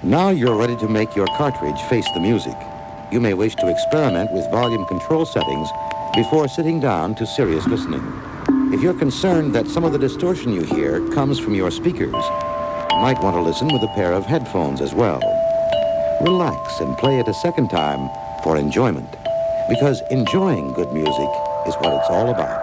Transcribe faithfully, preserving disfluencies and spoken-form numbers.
Now you're ready to make your cartridge face the music. You may wish to experiment with volume control settings before sitting down to serious listening. If you're concerned that some of the distortion you hear comes from your speakers, you might want to listen with a pair of headphones as well. Relax and play it a second time for enjoyment, because enjoying good music is what it's all about.